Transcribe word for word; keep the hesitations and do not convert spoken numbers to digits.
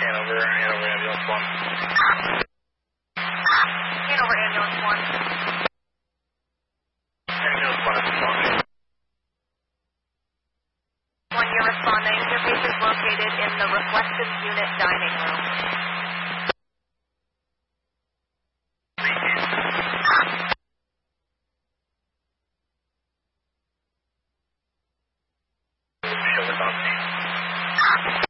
Hanover, Hanover Ambulance one. Hanover Ambulance one. Ambulance one is responding. When you're responding, your case is located in the reflective unit dining room. Show us on scene.